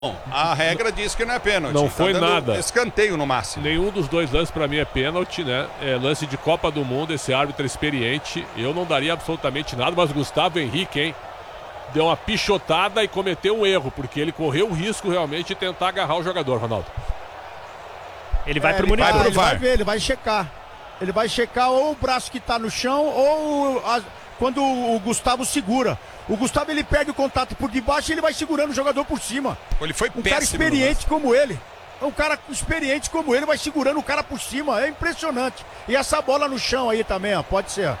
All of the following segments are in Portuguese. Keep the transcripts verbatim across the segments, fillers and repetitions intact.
Bom, a regra diz que não é pênalti. Não tá foi nada. Escanteio no máximo. Nenhum dos dois lances pra mim é pênalti, né? É lance de Copa do Mundo, esse árbitro experiente. Eu não daria absolutamente nada, mas Gustavo Henrique, hein? Deu uma pichotada e cometeu um erro, porque ele correu o risco realmente de tentar agarrar o jogador, Ronaldo. Ele vai é, pro ele monitor. vai, ele vai ver, ele vai checar. Ele vai checar ou o braço que tá no chão ou a, quando o Gustavo segura. O Gustavo, ele perde o contato por debaixo e ele vai segurando o jogador por cima. Ele foi um péssimo. cara experiente como ele. Um cara experiente como ele vai segurando o cara por cima. É impressionante. E essa bola no chão aí também, ó, pode ser.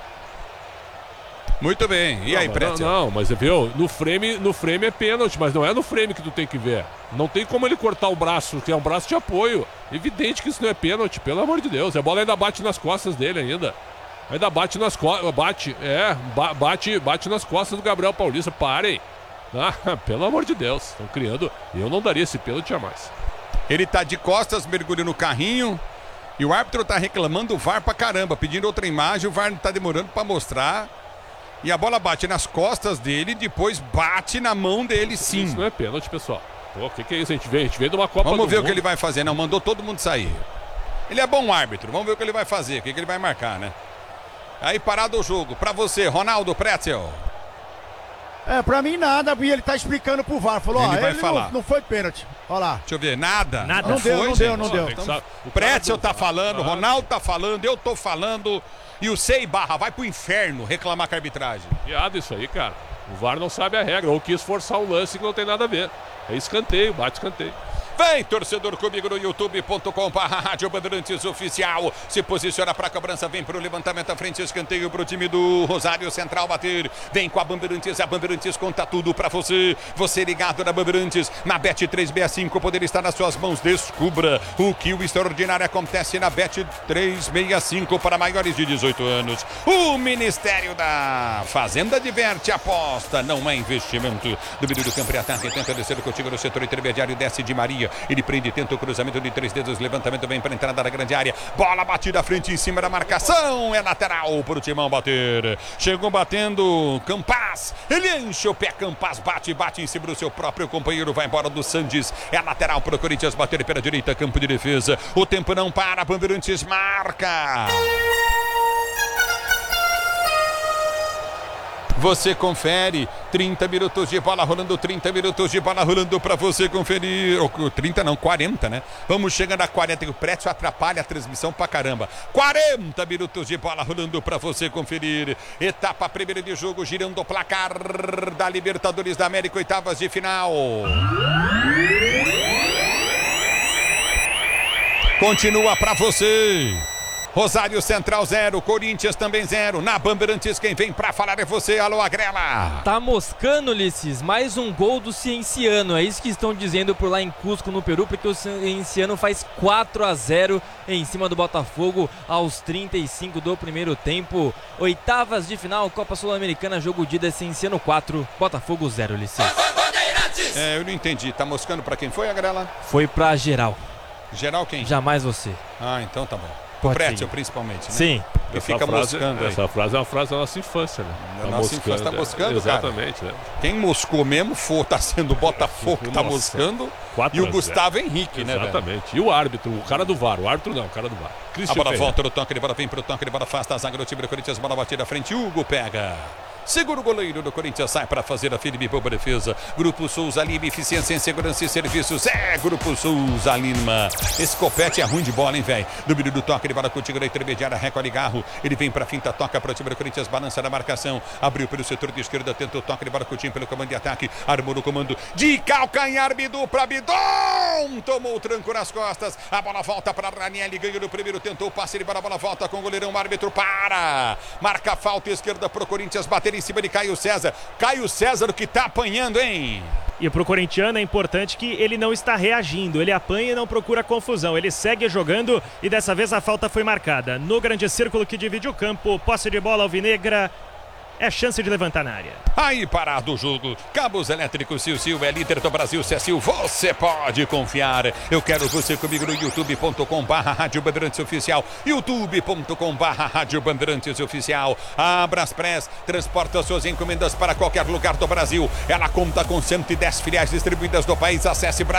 Muito bem. E não, aí, Pretzel? Não, não, mas viu, no frame, no frame é pênalti, mas não é no frame que tu tem que ver. Não tem como ele cortar o braço, que é um braço de apoio. Evidente que isso não é pênalti, pelo amor de Deus. A bola ainda bate nas costas dele ainda. Ainda bate nas costas, bate, é, ba bate, bate nas costas do Gabriel Paulista. Parem. Ah, pelo amor de Deus, estão criando. Eu não daria esse pênalti jamais. Ele tá de costas, mergulho no carrinho. E o árbitro tá reclamando do V A R pra caramba, pedindo outra imagem. O V A R tá demorando pra mostrar. E a bola bate nas costas dele, depois bate na mão dele, sim. Isso não é pênalti, pessoal. Pô, o que, que é isso? A gente veio, a gente veio de uma Copa Vamos do ver Mundo. o que ele vai fazer. Não, mandou todo mundo sair. Ele é bom árbitro. Vamos ver o que ele vai fazer, o que, que ele vai marcar, né? Aí parado o jogo. Pra você, Ronaldo Pretzel. É, pra mim nada, e ele tá explicando pro V A R. Falou, Ele ó, vai ele falar. Não, não foi pênalti. Olha lá. Deixa eu ver, nada? Nada. Não, deu, foi, não deu, gente? não deu. Então, o Pretzel tá falando, Ronaldo tá falando, eu tô falando. E o Sei Barra vai pro inferno reclamar com a arbitragem. Piada isso aí, cara. O V A R não sabe a regra, ou quis forçar um lance que não tem nada a ver. É escanteio, bate escanteio. Vem, torcedor, comigo no youtube ponto com barra Rádio Bandeirantes Oficial. Se posiciona pra cobrança, vem pro levantamento à frente, escanteio pro time do Rosário Central bater. Vem com a Bandeirantes, a Bandeirantes conta tudo pra você. Você ligado na Bandeirantes, na Bet trezentos e sessenta e cinco, o poder está nas suas mãos. Descubra o que o extraordinário acontece na Bet trezentos e sessenta e cinco para maiores de dezoito anos. O Ministério da Fazenda diverte, aposta, não é investimento. Do meio do campo e ataque, tenta descer contigo no setor intermediário, desce de Maria. Ele prende, tenta o cruzamento de três dedos, levantamento vem para a entrada da grande área, bola batida à frente em cima da marcação, é lateral para o Timão bater, chegou batendo Campaz, ele enche o pé, Campaz bate, bate em cima do seu próprio companheiro, vai embora do Sandes, é lateral para o Corinthians bater pela direita, campo de defesa, o tempo não para, Bandeirantes marca. Você confere, trinta minutos de bola rolando, trinta minutos de bola rolando para você conferir, ou trinta não, quarenta, né? Vamos chegando a quarenta, o Pretzel atrapalha a transmissão pra caramba. quarenta minutos de bola rolando para você conferir. Etapa primeira de jogo, girando o placar da Libertadores da América, oitavas de final. Continua para você. Rosário Central zero, Corinthians também zero. Na Bandeirantes quem vem pra falar é você, alô Agrela. Tá moscando, Ulisses, mais um gol do Cienciano, é isso que estão dizendo por lá em Cusco, no Peru, porque o Cienciano faz quatro a zero em cima do Botafogo aos trinta e cinco do primeiro tempo. Oitavas de final, Copa Sul-Americana, jogo de ida, Cienciano quatro, Botafogo zero, Ulisses. É, eu não entendi, tá moscando pra quem foi, Agrela? Foi pra geral. Geral quem? Jamais você. Ah, então tá bom. O Pode Pretzel, seguir. principalmente, né? Sim. Que Essa fica frase, moscando aí. Essa frase é uma frase da nossa infância, né? Da nossa infância, tá moscando, é, exatamente, né? Quem moscou mesmo for, tá sendo o Botafogo que tá Nossa. moscando. quatro E o a zero. Gustavo Henrique, né, velho? Exatamente. E o árbitro, o cara do V A R. O árbitro não, o cara do V A R. A Christian bola Ferreira. volta no toque, de bola vem pro toque, de bola afasta a zaga do time do Corinthians, bola batida à frente, Hugo pega. Segura o goleiro do Corinthians, sai para fazer a firme e boa defesa. Grupo Souza Lima, eficiência em segurança e serviços. É Grupo Souza Lima. Esse copete é ruim de bola, hein, velho? No meio do toque, ele bola contigo na intermediária, recolhe Garro. Ele vem pra finta, toca pro time do Corinthians, balança na marcação. Abriu pelo setor de esquerda, tenta o toque, ele bola contigo pelo comando de ataque. Armou no comando de calcanhar, Bidu pra Bidon. Tomou o tranco nas costas. A bola volta para Raniel, ganha no primeiro, tentou o passe, ele bola, a bola volta com o goleirão, o árbitro para. Marca a falta esquerda pro Corinthians, bater em cima de Caio César. Caio César, o que tá apanhando, hein? E pro corintiano é importante que ele não está reagindo, ele apanha e não procura confusão, ele segue jogando e dessa vez a falta foi marcada. No grande círculo que divide o campo, posse de bola alvinegra é chance de levantar na área. Aí parado o jogo, Cabos Elétricos Sil-Sil é líder do Brasil, Cecil, você pode confiar. Eu quero você comigo no youtube ponto com barra Rádio Bandeirantes Oficial, youtube ponto com barra Rádio Bandeirantes Oficial. A Braspress transporta suas encomendas para qualquer lugar do Brasil. Ela conta com cento e dez filiais distribuídas no país. Acesse